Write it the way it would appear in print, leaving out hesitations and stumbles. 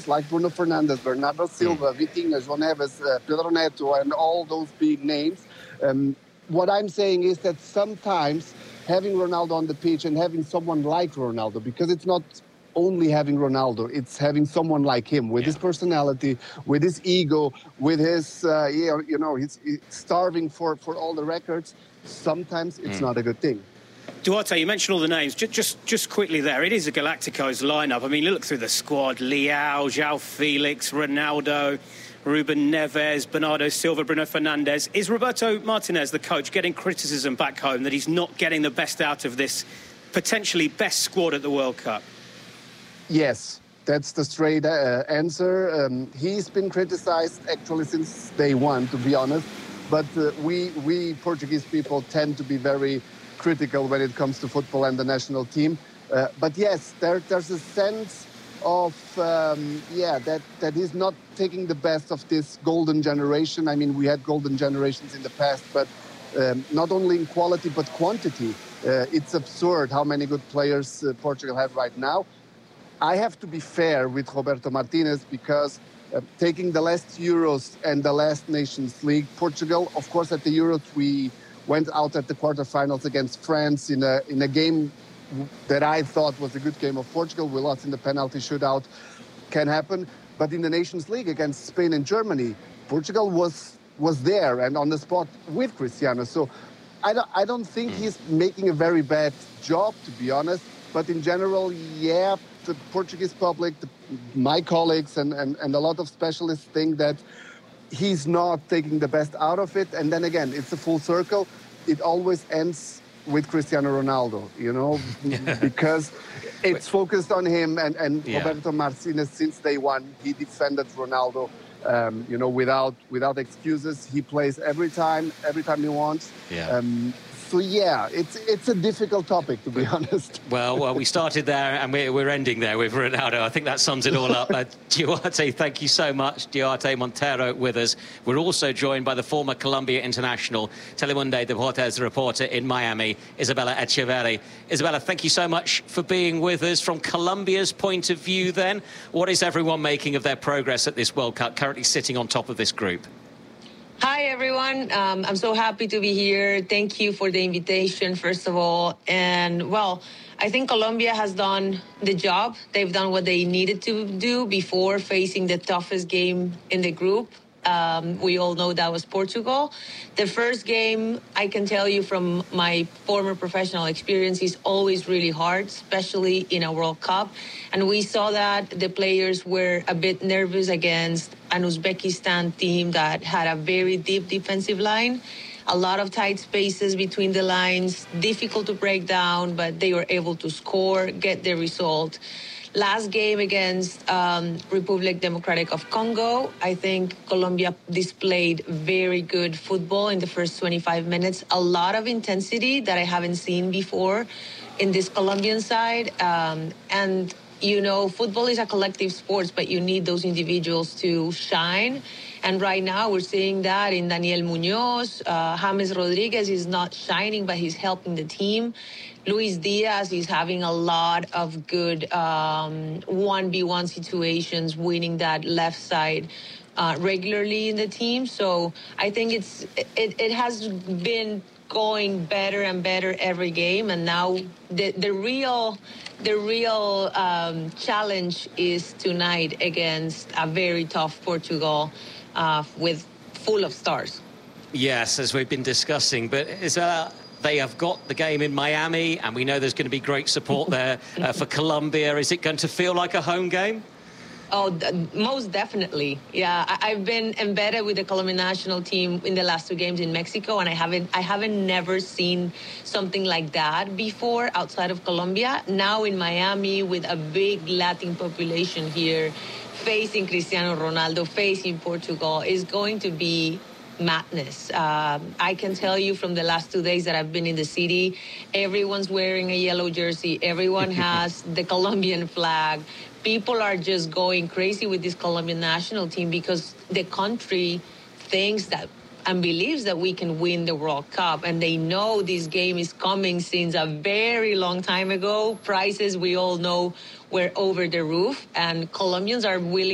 players like Bruno Fernandes, Bernardo Silva, Vitinha, João Neves, Pedro Neto, and all those big names. What I'm saying is that sometimes having Ronaldo on the pitch and having someone like Ronaldo, because it's not only having Ronaldo, it's having someone like him with his personality, with his ego, with his, he's starving for all the records. Sometimes it's not a good thing. Duarte, you mentioned all the names. Just quickly there, it is a Galacticos lineup. I mean, look through the squad: Leao, João Felix, Ronaldo, Ruben Neves, Bernardo Silva, Bruno Fernandes. Is Roberto Martinez, the coach, getting criticism back home that he's not getting the best out of this potentially best squad at the World Cup? Yes, that's the straight answer. He's been criticized actually since day one, to be honest. But we Portuguese people tend to be very critical when it comes to football and the national team. But yes, there's a sense of, that he's not taking the best of this golden generation. I mean, we had golden generations in the past, but not only in quality, but quantity. It's absurd how many good players Portugal have right now. I have to be fair with Roberto Martinez because taking the last Euros and the last Nations League, Portugal, of course, at the Euros, we went out at the quarterfinals against France in a game that I thought was a good game of Portugal. We lost in the penalty shootout. Can happen. But in the Nations League against Spain and Germany, Portugal was there and on the spot with Cristiano. So I don't think he's making a very bad job, to be honest. But in general, the Portuguese public, my colleagues and a lot of specialists think that he's not taking the best out of it. And then again, it's a full circle. It always ends with Cristiano Ronaldo, because it's focused on him. And Roberto Martinez, since day one, he defended Ronaldo, without excuses. He plays every time he wants. So, it's a difficult topic, to be honest. Well, we started there and we're ending there with Ronaldo. I think that sums it all up. Duarte, thank you so much. Duarte Montero with us. We're also joined by the former Colombia international, Telemundo Deportes reporter in Miami, Isabella Echeverri. Isabella, thank you so much for being with us. From Colombia's point of view then, what is everyone making of their progress at this World Cup, currently sitting on top of this group? Hi, everyone. I'm so happy to be here. Thank you for the invitation, first of all. And, well, I think Colombia has done the job. They've done what they needed to do before facing the toughest game in the group. We all know that was Portugal. The first game, I can tell you from my former professional experience, is always really hard, especially in a World Cup. And we saw that the players were a bit nervous against an Uzbekistan team that had a very deep defensive line. A lot of tight spaces between the lines, difficult to break down, but they were able to score, get the result. Last game against Republic Democratic of Congo, I think Colombia displayed very good football in the first 25 minutes. A lot of intensity that I haven't seen before in this Colombian side. And, football is a collective sport, but you need those individuals to shine. And right now we're seeing that in Daniel Munoz. James Rodriguez is not shining, but he's helping the team. Luis Diaz is having a lot of good 1v1 situations, winning that left side regularly in the team. So I think it has been going better and better every game. And now the real challenge is tonight against a very tough Portugal with full of stars. Yes, as we've been discussing, but they have got the game in Miami, and we know there's going to be great support there for Colombia. Is it going to feel like a home game? Oh, most definitely. Yeah, I've been embedded with the Colombian national team in the last two games in Mexico, and I haven't never seen something like that before outside of Colombia. Now in Miami, with a big Latin population here, facing Cristiano Ronaldo, facing Portugal, is going to be madness. I can tell you from the last 2 days that I've been in the city, everyone's wearing a yellow jersey. Everyone has the Colombian flag. People are just going crazy with this Colombian national team because the country thinks that and believes that we can win the World Cup. And they know this game is coming since a very long time ago. Prices, we all know, were over the roof. And Colombians are willing